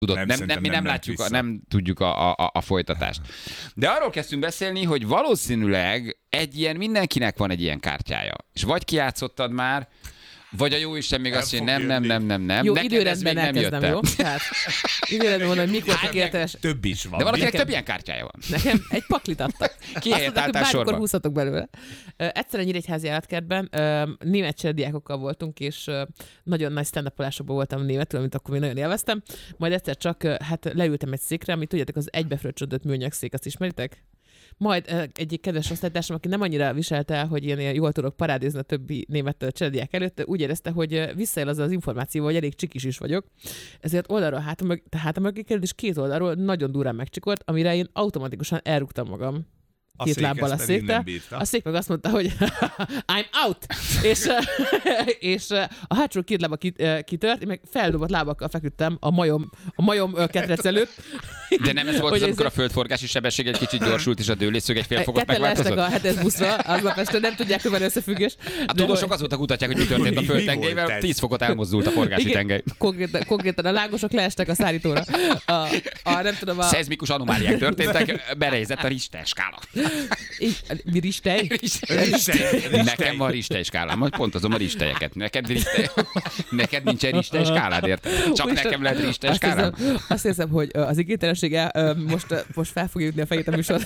Tudod, mi nem látjuk, nem tudjuk a folytatást. De arról kezdtünk beszélni, hogy valószínűleg mindenkinek van egy ilyen kártyája. És vagy kijátszottad már, vagy a jóisten még azt mondja, nem. Jó, időrendben elkezdem, jó? Tehát időrendben mondom, hogy mikor tökéletes. Több is van. De valakinek több ilyen kártyája van. Nekem egy paklit adtak. Ki helyett álltál sorba? Bármikor húzhatok belőle. Egyszer egy nyíregyházi állatkertben német cserediákokkal voltunk, és nagyon nagy stand-upolásokban voltam németül, amit akkor még nagyon élveztem. Majd egyszer csak leültem egy székre, amit tudjátok, az egybefröccsödött műanyag szék, azt ismeritek? Majd egyik kedves osztálytársam, aki nem annyira viselte el, hogy ilyen jól tudok parádézni a többi német cserediák előtt, úgy érezte, hogy visszaél az az információval, hogy elég csikis is vagyok. Ezért oldalról hátam mögé került, és két oldalról nagyon durán megcsikolt, amire én automatikusan elrúgtam magam. Két lábbal a székre. A szék meg azt mondta, hogy I'm out! és a hátsó két lába kitört, én meg feldobott lábakkal feküdtem a majom ketrec előtt. De nem ez volt az, amikor a földforgási sebesség egy kicsit gyorsult, és a dőlészög egy fél fokot megváltozott? Ketten leestek a 7-es buszra, aznap este nem tudják, hogy van összefüggés. A tudósok azóta kutatják, hogy mi történt a földtengelyvel, 10 fokot elmozdult a forgási tengely. Konkrétan a lángosok leestek a szárítóra. Nem tudom, Szezmikus anomáliák történtek, berehézett a Richter skála. Mi Richter? Nekem van Richter skálám, majd pontozom a Richtelyeket. Neked nincsen Richter skálád, érted? Csak nekem lehet Richter skálám. Azt hiszem, hogy az igénytelensége most fel fog jutni a fejét a műsor.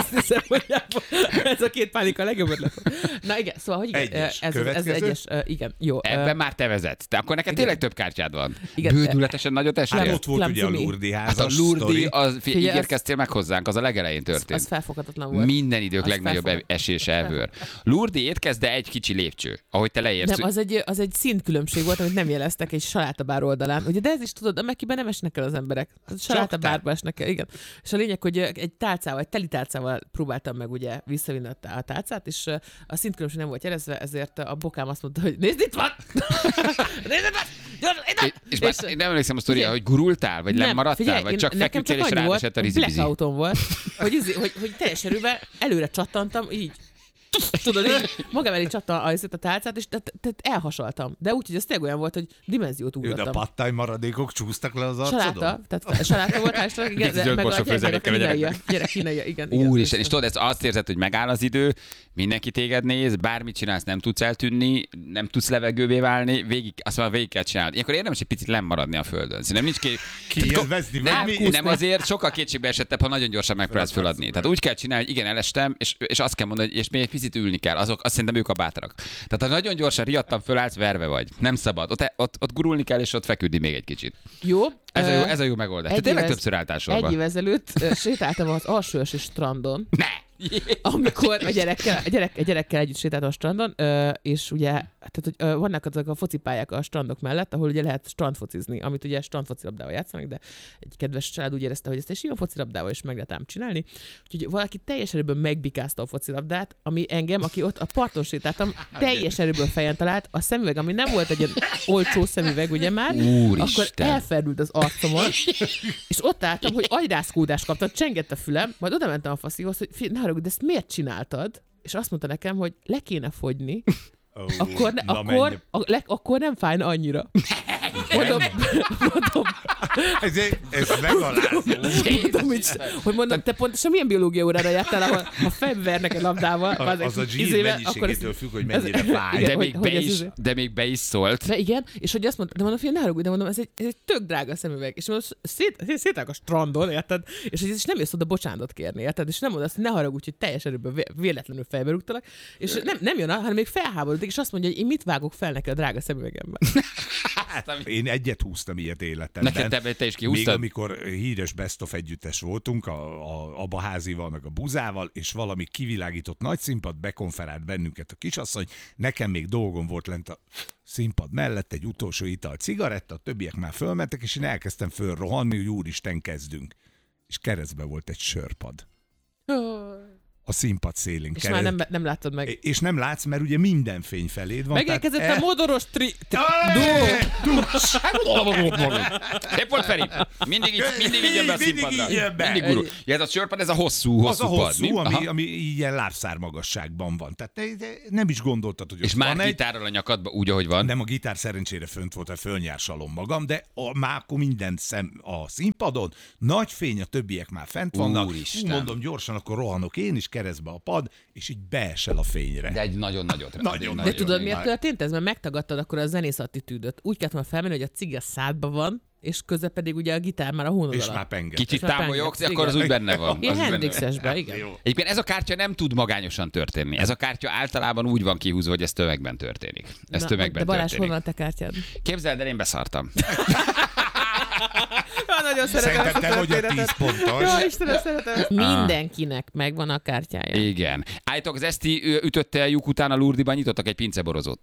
Ez a két pánika a legjobb ötlet. Na igen, szóval, hogy igen, ez egyes, igen, jó. Ebben már te vezetsz. De akkor neked tényleg több kártyád van. Bődületesen nagyot estél. Hát ott volt ugye a Lourdi házas sztori. Ígérkeztél meg hozzánk, az a legelején történt. Az felfoghatatlan volt. Minden idők legnagyobb esése ever. Lourdi étkezd, de egy kicsi lépcső, ahogy te leérsz. Nem, az egy szintkülönbség volt, amit nem jeleztek egy salátabár oldalán. Ugye, de ez is tudod, a Mekkiben nem esnek el az emberek. Salátabárba esnek el, igen. És a lényeg, hogy egy tálcával, egy teli tálcával próbáltam meg ugye visszavinni a tálcát, és a szintkülönbség nem volt jelezve, ezért a bokám azt mondta, hogy nézd, itt van! Nézd, itt van! És én nem emlékszem a sztoriára, hogy gurultál, vagy lemaradtál, vagy csak feküdtél és ráesett a rizibizi. Blackouton volt, hogy teljes erővel előre csattantam, így. Tudod, így magam elé csattam a tálcát, és tehát elhasaltam. De úgy, hogy ez tényleg olyan volt, hogy dimenziót ugrottam. De a pattály maradékok csúsztak le az arcodon? Saláta volt, igen, meg a gyerek kínaiak, igen. Úristen, és tudod, azt érzed, hogy megáll az idő, mindenki téged néz, bármit csinálsz, nem tudsz eltűnni, nem tudsz levegővé válni, végig kell csinálni. Ilyenkor érdemes egy picit lemaradni a földön. Szerintem nincs kiélvezni, nem azért sokkal kétségbe esettebb, ha nagyon gyorsan megpróbálsz föladni. Tehát úgy kell csinálni, hogy igen, elestem, és azt kell mondani, és még egy picit ülni kell. Azt szerintem ők a bátrak. Tehát ha nagyon gyorsan riadtan fölállsz, verve vagy. Nem szabad. Ott gurulni kell, és ott feküdni még egy kicsit. Jó. Ez a jó megoldás. Te tényleg többször álltál sorba. Egy év ezelőtt sétáltam az Alsóösi strandon. Ne! Amikor a gyerekkel együtt sétáltam a strandon, és ugye tehát, hogy vannak azok a focipályák a strandok mellett, ahol ugye lehet strandfocizni, amit ugye strandfocilabdával játszanak, de egy kedves család úgy érezte, hogy ezt egy sima focilabdával is meg lehet ám csinálni. Úgyhogy valaki teljes erőből megbikázta a focilabdát, ami engem, aki ott a parton sétáltam, teljes erőből fejen talált. A szemüveg, ami nem volt egy ilyen olcsó szemüveg, ugye már, akkor elferdült az arcomon, és ott álltam, hogy agyrázkódást kaptam, csengett a fülem, majd oda mentem a faszihoz, hogy de ezt miért csináltad? És azt mondta nekem, hogy le kéne fogyni, akkor nem fájna annyira. Mondom. Ez megalázó. Mondom, te pontosan milyen biológia órára jártál, ahol a fejbe vernek egy labdával. Az a zsír mennyiségétől függ, hogy mennyire fáj. De még be is szólt. De igen, és hogy azt mondta, de mondom, figyelj, ne haragudj, de mondom, ez egy tök drága szemüveg. És mondom, szétállok a strandon, érted? És hogy ez is nem jössz oda bocsánatot kérni, érted? És nem mondod azt, hogy ne haragudj, hogy teljes erőből véletlenül fejbe rúgtalak. És nem jön, hanem még felháborodik, és azt mondja, hogy én mit vágok fel neked a drága szemüvegemben. Én egyet húztam ilyet életemben. Neked te is kihúztad? Még amikor híres Best of együttes voltunk, a Baházival, meg a Buzával, és valami kivilágított nagy színpad bekonferált bennünket a kisasszony. Nekem még dolgom volt lent a színpad mellett, egy utolsó ital cigaretta, a többiek már fölmentek, és én elkezdtem fölrohanni, hogy úristen, kezdünk. És keresztbe volt egy sörpad. a színpad szélén És már nem láttad meg. És nem látsz, mert ugye minden fény feléd van. Megérkezett a modoros Szép volt, Feri. Mindig így jön be a színpadra. Mindig gurul. Ja, ez a sörpad, ez a hosszú az a pad. hosszú, ami ilyen lábszár magasságban van. Tehát te nem is gondoltad, hogy és már gitárral a nyakadba úgy, ahogy van. Nem, a gitár szerencsére fönt volt, a fölnyársalom magam, de már akkor minden szem a színpadon, nagy fény, a többiek már fent vannak. Úristen. Mondom, gyorsan, akkor rohanok én is keresztbe a pad, és így beesel a fényre. De egy nagyon nagyot. De tudod, miért történt ez? Mert megtagadtad akkor a zenész attitűdöt. Úgy kellett volna felmenni, hogy a cigi a szádban van, és közben pedig ugye a gitár már a hónod És alatt. már penget. Kicsit És már támolyogsz, pengetsz, akkor az úgy benne van. Ilyen Az úgy benne van. Hendrixesben, igen. Egyébként ez a kártya nem tud magányosan történni. Ez a kártya általában úgy van kihúzva, hogy ez tömegben történik. Ez Na, tömegben de Balázs, történik. hol van a te kártyád? Képzeld el, én beszartam. Nagyon szeretem Szerintem te vagy a 10 pontos. Jó, Istenem, szeretem. Mindenkinek megvan a kártyája. Igen. Állítok, az Eszti ütötte a lyuk után a Lurdiban, nyitottak egy pinceborozót.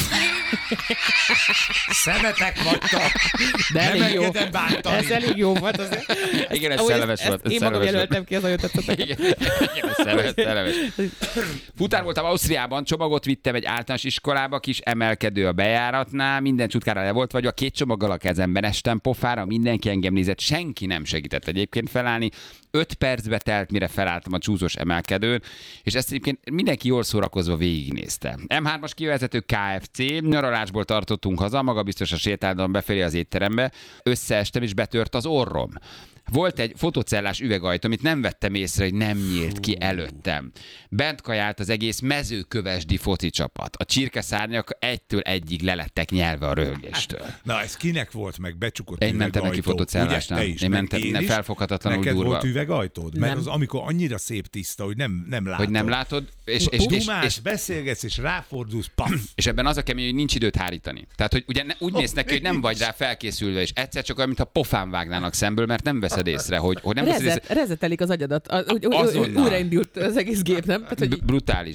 Szemetek vagytok! De Nem elég jó. engedem bántani. Ez elég jó volt azért. Igen, ez Ahogy szellemes volt. ez Én magam szellemes volt. jelöltem ki, az nagyon tetszett nekem. Igen, ez szellemes. Futár voltam Ausztriában, csomagot vittem egy általános iskolába, kis emelkedő a bejáratnál, minden csutkára le volt vagy, a 2 csomaggal a kezemben estem pofára, mindenki engem nézett, senki nem segített egyébként felállni. 5 percbe telt, mire felálltam a csúszós emelkedőn, és ezt egyébként mindenki jól szórakozva végignézte. M3-as kivezető KFC, nyaralásból tartottunk haza, magabiztosan sétáltam befelé az étterembe, összeestem és betört az orrom. Volt egy fotocellás üvegajtó, amit nem vettem észre, hogy nem nyílt ki előttem. Bent kajált az egész mezőkövesdi foci csapat. A csirkeszárnyak egytől egyig lelettek nyelve a röhögéstől. Na, ez kinek volt meg becsukott Én mentem neki üvegajtó? fotocellásnál. Ugye, te is, Én meg mentem, én nem is. felfoghatatlanul Neked durva. volt üvegajtód? Mert Nem. az, amikor annyira szép tiszta, hogy nem látod. Hogy nem látod, Dumás, beszélgetsz, és ráfordulsz, paf! és ebben az a kemény, hogy nincs időt hárítani. Tehát, hogy ugye úgy néz neki, hogy nem vagy rá felkészülve, és egyszer csak olyan, mint a pofán vágnának szemből, mert nem veszed észre, hogy nem veszed észre. Rezetelik az agyadat. Azonnal. Újraindult az egész gép, nem? Tehát, hogy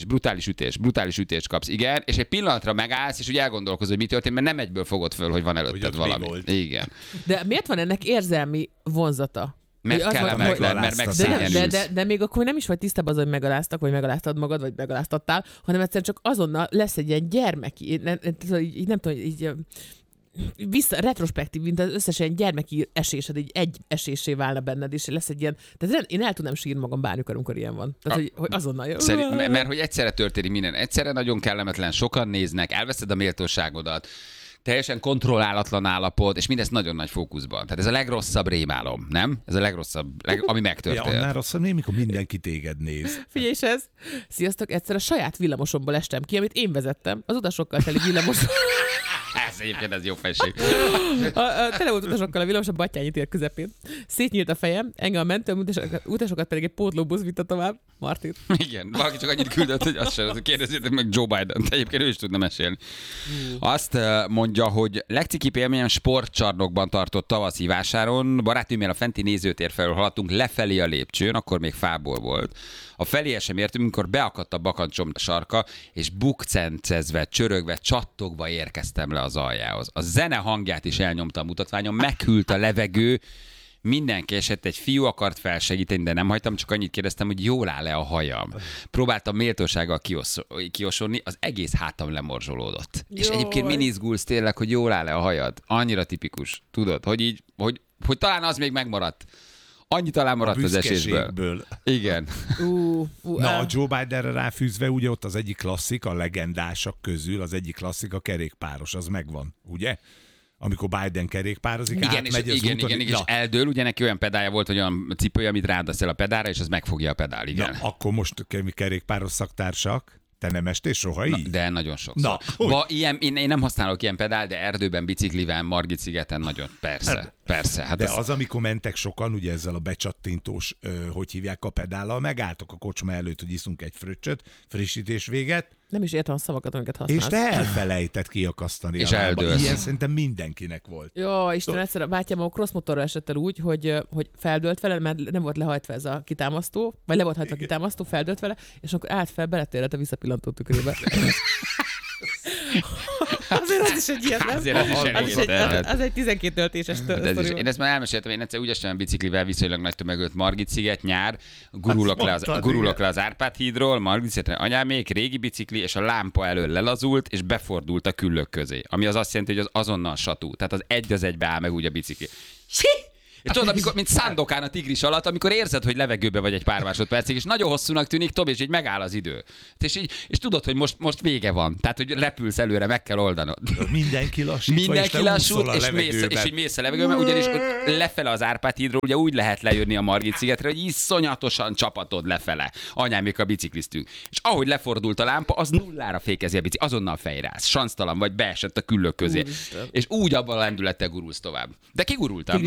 Brutális ütést kapsz, igen, és egy pillanatra megállsz, és úgy elgondolkozol, hogy mi történt, mert nem egyből fogod föl, hogy van Hogy előtted ott mi valami. volt. Igen. de miért van ennek érzelmi vonzata? Mert Hogy az van, kellemetlen, hogy- mert De megszégyenülsz. de még akkor nem is vagy tisztában az, hogy megaláztak, vagy megaláztad magad, vagy megaláztattál, hanem egyszerűen csak azonnal lesz egy ilyen gyermeki, nem tudom, így retrospektív, mint az összes ilyen gyermeki esésed, így egy esésé válna benned, és lesz egy ilyen, tehát én el tudnám sírni magam bármikor, amikor ilyen van. Tehát, hogy azonnal jön. Mert hogy egyszerre történik minden, egyszerre nagyon kellemetlen, sokan néznek, elveszed a méltóságodat, teljesen kontrollálatlan állapot, és mindezt nagyon nagy fókuszban. Tehát ez a legrosszabb rémálom, nem? Ez a legrosszabb, ami Ja, megtörtént. annál rosszabb nem, mikor mindenki téged néz. Figyelj is ez. Sziasztok, egyszer a saját villamosomból estem ki, amit én vezettem, az utasokkal teli villamos. Ez egyébként ez jó felség. Tele volt utasokkal a villamos a Battyányi tér közepén. Szétnyílt a fejem, engem a mentő utasokat pedig egy pótlóbusz vitte tovább. Martin. Igen, valaki csak annyit küldött, hogy azt sem, kérdezzétek meg Joe Biden, egyébként ő is tudna mesélni. Azt mondja, hogy legcikibb élményem sportcsarnokban tartott tavaszi vásáron, barátnőmmel a fenti nézőtér felől haladtunk lefelé a lépcsőn, akkor még fából volt. A felé sem értünk, amikor beakadt a bakancsom sarka, és bukcencezve, csörögve, csattogva érkeztem le az aljához. A zene hangját is elnyomta a mutatványon, meghűlt a levegő, mindenki esett, egy fiú akart felsegíteni, de nem hagytam, csak annyit kérdeztem, hogy jól áll-e a hajam. Próbáltam méltósággal kiosonni, az egész hátam lemorzsolódott. És Jaj. egyébként min izgulsz tényleg, hogy jól áll-e a hajad? Annyira tipikus, tudod, hogy így, hogy talán az még megmaradt. Annyi talán maradt az esésből. büszkeségből. Igen. Na, a Joe Bidenre ráfűzve, ugye ott az egyik klasszik, a legendásak közül az egyik klasszik, a kerékpáros, az megvan, ugye? Amikor Biden kerékpározik, Igen, és, átmegy az úton. és eldől, ugye neki olyan pedálja volt, hogy olyan cipője, amit rádasz el a pedálra, és az megfogja a pedál, igen. Na, akkor most kerékpáros szaktársak, te nem estél soha így? De nagyon sokszor. Én nem használok ilyen pedál, de erdőben, biciklivel, Margit-szigeten nagyon. Persze. Hát De az, amikor mentek sokan, ugye ezzel a becsattintós, hogy hívják a pedállal, megálltok a kocsma előtt, hogy iszunk egy fröccsöt, frissítés véget, Nem is értem a szavakat, amiket használsz. és te elfelejtett kiakasztani. És a lába. eldőlsz. Ilyen szerintem mindenkinek volt. Jó, Isten, egyszer a bátyám a crossmotorra esett el úgy, hogy feldőlt vele, mert nem volt lehajtva ez a kitámasztó, vagy le volt hajtva a kitámasztó, feldőlt vele, és akkor állt fel, beletérett a visszapillantó tükrébe. az is egy ilyen, nem? Azért az is elég terhet. Az egy 12 töltéses sztori. Én ezt már elmeséltem, én egyszer úgy estem biciklivel viszonylag nagy tömegölt Margit-sziget, nyár, gurulok le az Árpád-hídról, Margit-szigetre anyámék, régi bicikli, és a lámpa elől lelazult, és befordult a küllők közé. Ami az azt jelenti, hogy az azonnal satú. Tehát az egy az egybe áll meg úgy a bicikli. És tudod, amikor, mint Szándokán a tigris alatt, amikor érzed, hogy levegőbe vagy egy pár másodpercig, és nagyon hosszúnak tűnik, Tobi, és így megáll az idő. És tudod, hogy most vége van. Tehát, hogy repülsz előre, meg kell oldanod. Mindenki lassít, és így mész a levegőben, ugyanis lefele az Árpád-hídról, ugye úgy lehet lejönni a Margit-szigetre, hogy iszonyatosan csapatod lefele. Anyámék a bicikliztünk. És ahogy lefordult a lámpa, az nullára fékezi a bicikli, azonnal fejrász. Sansztalan vagy, beesett a küllők közé. És úgy abban a lendülettel gurulsz tovább. De kigurultam.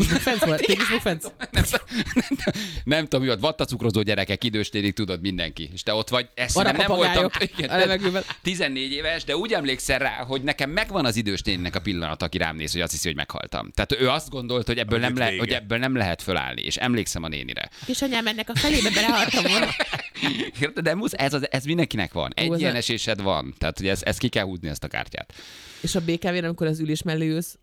Nem tudom, mi volt, vattacukrozó gyerekek, időstérig tudod mindenki. És te ott vagy, ezt nem voltam 14 éves, de úgy emlékszel rá, hogy nekem megvan az idősténnek a pillanat, aki rám néz, hogy azt hiszi, hogy meghaltam. Tehát ő azt gondolt, hogy ebből nem lehet fölállni, és emlékszem a nénire. És anyám, ennek a felébe belehaltam volna. De ez mindenkinek van. Egy ilyen esésed van. Tehát, hogy ezt ki kell húzni, ezt a kártyát. És a BKV-n, amikor az ülés mellé ülsz,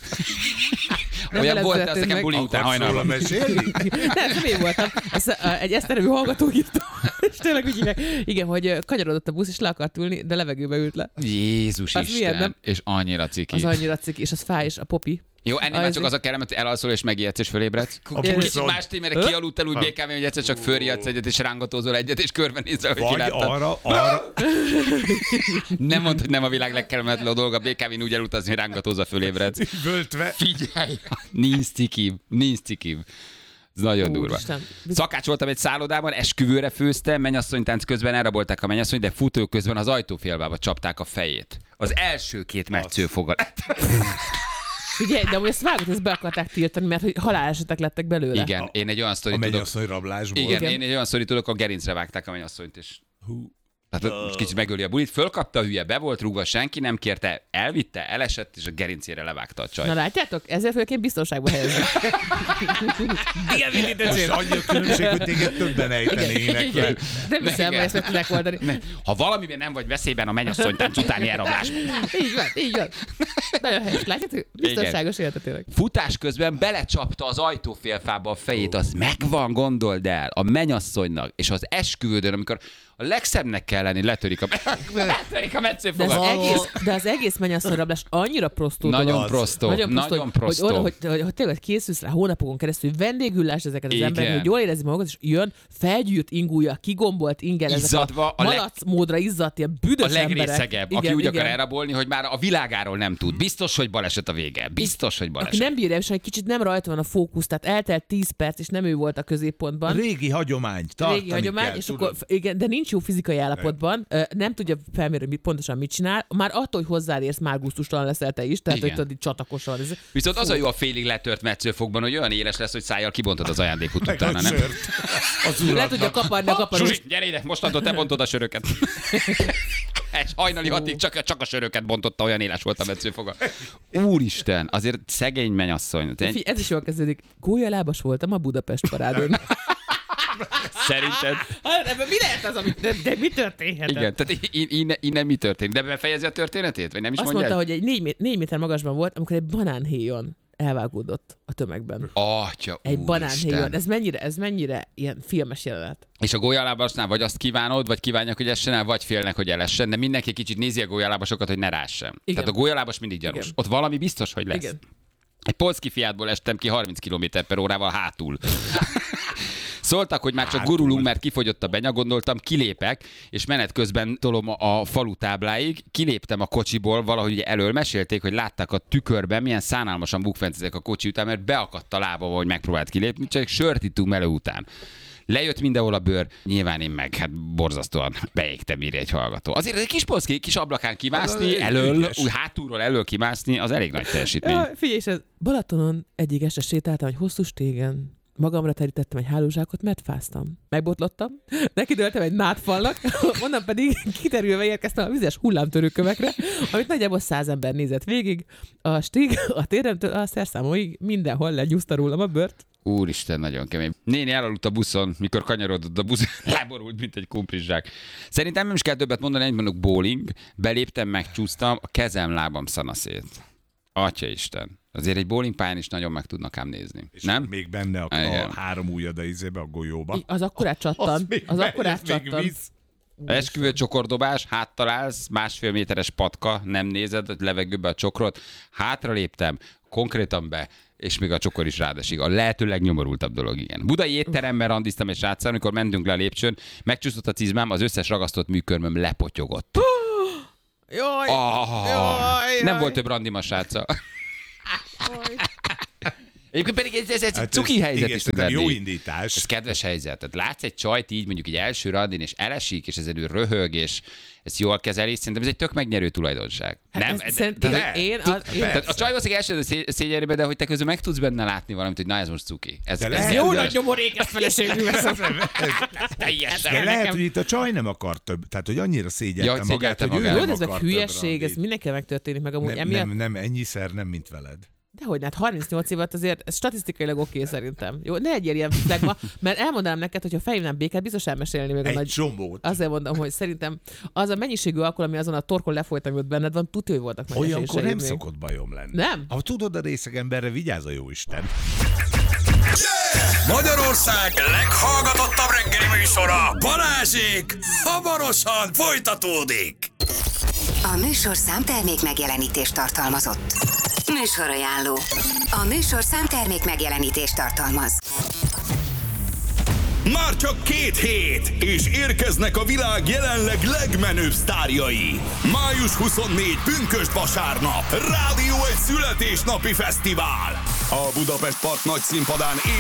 olyan volt, az nekem buli után hajnalban. Nem, nem én voltam. Egy eszterevű hallgató írta. És tényleg úgy hívják. Igen, hogy kanyarodott a busz, és le akart ülni, de levegőbe ült le. Jézus az Isten. Milyen, nem? És annyira ciki. Az annyira ciki, és az fáj, és a popi. Jó, ennél már csak az a kellemet, hogy elalszol és megijedsz és fölébredsz. Kicsit más témére kialudtál úgy BKV-n, hogy egyszer csak fölriadsz egyet és rángatózol egyet, és körbenézel, hogy kiláttad. arra. Nem mondd, hogy nem a világ legkellemetlenebb dolga BKV-n úgy elutazni, hogy rángatózol, fölébredsz. Völtve. Figyelj! Nincs cikibb. Ez nagyon durva. Szakács voltam egy szállodában, esküvőre főztem, mennyasszonytánc közben elrabolták a mennyasszony, de futó közben az ajtófélbába csapták a fejét. Az első 2 metszőfoggal. Ugye, de ezt vágott, ezt be akarták tiltani, mert hogy halálesetek lettek belőle. Igen, én egy olyan sztorit tudok. A mennyasszony rablásból. Igen, én egy olyan sztorit tudok, a gerincre vágták a mennyasszonyt, és tehát kicsit megöli a bulit, fölkapta a hülye, be volt rúgva, senki nem kérte, elvitte, elesett, és a gerincére levágta a csaj. Na látjátok, ezért főként biztonságba helyezni. És annyi a különbség, hogy téged többen ejtenének. Nem hiszem, hogy ezt meg tudják oldani. Ha valamiben nem vagy veszélyben a mennyasszonytánc utáni elrablás. Így van. Nagyon helyes, látjátok? Biztonságos életet tényleg. Futás közben belecsapta az ajtófélfába a fejét, az megvan, gondold el, a mennyasszonynak, és az esküvődön, amikor a legszebbnek kell lenni, letörik a metszőfogat. De az egész mennyasszonyrablás annyira prostó. Nagyon prostó. Hogy tényleg készülsz rá hónapokon keresztül, vendégüllás ezeket az emberek, hogy jól érezni magukat, és jön, felgyűjt ingúja, kigombolt ingel, ezek a malac módra izzadt, ilyen büdös emberek. A legrészegebb, aki úgy akar elrabolni, hogy már a világáról nem tud. Biztos, hogy baleset a vége. Aki nem bírja, és egy kicsit nem rajta van a fókusz, tehát eltelt 10 perc, és nem ő volt a középpontban. Régi hagyomány, kell, és akkor, igen, de nincs jó fizikai állapotban, nem tudja felmérni, hogy pontosan mit csinál, már attól, hogy hozzád érsz, már gusztustalan leszel te is, tehát hogy tudod, csatakosan. Viszont az a jó a félig letört metszőfogban, hogy olyan éles lesz, hogy szájjal kibontod az ajándékot utána, nem? Le tudja kaparni a kaparós. Zsuzsi, gyere ide, mostantól te bontod a söröket. Egy hajnali 6-ig csak a söröket bontotta, olyan éles volt a metszőfoga. Úristen, azért szegény mennyasszony. Ez is jól kezdődik. Gólyalábas voltam a Budapest parádon. Szerinted? Ebben mi lehet az, de mi történhet? Igen, tehát innen mi történik? De befejezi a történetét? Vagy nem is azt mondta, hogy egy 4 méter magasban volt, amikor egy banánhéjon elvágódott a tömegben. Atya, egy banánhéjon. Ez mennyire ilyen filmes jelenet. És a gólyalábasnál vagy azt kívánod, vagy kívánják, hogy essen el, vagy félnek, hogy elessen, de mindenki kicsit nézi a gólyalábasokat, hogy ne rássen. Tehát a gólyalábas mindig gyanús. Igen. Ott valami biztos, hogy lesz. Igen. Egy polszki Fiatból estem ki 30 km/h hátul. Szóltak, hogy már csak gurulunk, mert kifogyott a benya, gondoltam, kilépek, és menet közben tolom a falu tábláig, kiléptem a kocsiból, valahogy ugye elől mesélték, hogy látták a tükörben, milyen szánalmasan bukfencezek a kocsi után, mert beakadt a lábam, hogy megpróbált kilépni, csak sört ittunk melő után. Lejött mindenhol a bőr, nyilván én meg, hát borzasztóan beégtem, írja egy hallgató. Azért egy kis polszki, kis ablakán kimászni, elől, úgy hátulról elől kimászni, az elég nagy teljesítmény. Ja, figyelj, ez Balatonon egyik este sétáltam egy hosszú stégen, Magamra terítettem egy hálózsákot, mert fáztam. Megbotlottam, nekidőltem egy nádfalnak, onnan pedig kiterülve érkeztem a vizes hullámtörőkövekre, amit nagyjából 100 ember nézett végig. A stig, a téremtől a szerszámóig mindenhol legyúzta rólam a bört. Úristen, nagyon kemény. Néni elaludt a buszon, mikor kanyarodott a busz, leborult, mint egy kumplizsák. Szerintem nem is kell többet mondani, egy mondok bowling, beléptem, megcsúsztam, a kezem, lábam szanaszét. Atyaisten. Azért egy bowlingpályán is nagyon meg tudnak ám nézni. És nem? még benne a 3 ujjad a izébe, a golyóba. Az akkorát csattan. Az akkorát csattan. Esküvő csokordobás, háttal állsz, 1,5 méteres patka, nem nézed a levegőbe a csokrot, hátra léptem, konkrétan be, és még a csokor is rádesik. A lehető legnyomorultabb dolog, igen. Budai étteremben randiztam egy sráccal, amikor mentünk le a lépcsőn, megcsúszott a cizmám, az összes ragasztott műkörmöm lepotyogott. Jaj, Nem volt több randima sráccal. Egyébként pedig ez egy cuki helyzet igen, is tud lenni. Jó indítás. Ez kedves helyzet. Tehát látsz egy csajt így mondjuk egy első randin, és elesik, és ezzel ő röhög, és ezt jól kezeli, szerintem ez egy tök megnyerő tulajdonság. A csaj valószínűleg első szégyenében, de hogy te közben meg tudsz benne látni valamit, hogy na ez most cuki. Ez jó nagy nyomorékes feleségű veszem. De lehet, hogy itt a csaj nem akar több, tehát hogy annyira szégyelte magát, hogy ő nem akar több. Ez a hülyeség, ez mindenkivel megtörténik meg amúgy. Nem ennyiszer, nem mint veled. Dehogy, hát 38 évet azért ez statisztikailag oké szerintem. Jó, ne egyél ilyen flegma, mert elmondanám neked, hogy ha felhívnám Békát, biztos elmesélni még a nagy... Csomót. Azért mondom, hogy szerintem az a mennyiségű alkohol, ami azon a torkon lefolytam, hogy benned van, tudja, hogy voltak nagy olyankor nem szokott bajom lenni. Nem? Ha tudod, a részeg emberre vigyázz a jóisten. Magyarország leghallgatottabb reggeli műsora, Balázsék, hamarosan folytatódik. A műsor számtermék megjelenítést tartalmazott. Műsorajánló. A műsor számtermék megjelenítést tartalmaz. Már csak 2 hét, és érkeznek a világ jelenleg legmenőbb sztárjai. Május 24, pünkösd vasárnap, Rádió egy születésnapi fesztivál. A Budapest Park nagy színpadán